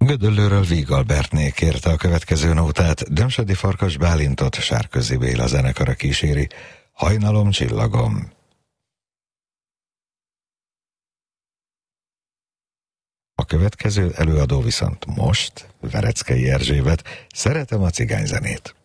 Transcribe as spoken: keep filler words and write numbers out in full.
Gödöllőről Víg Albertné kérte a következő nótát, Dömsödi Farkas Bálintot Sárközi Béla zenekara kíséri, Hajnalom csillagom. A következő előadó viszont most Vereckei Erzsébet, Szeretem a cigányzenét.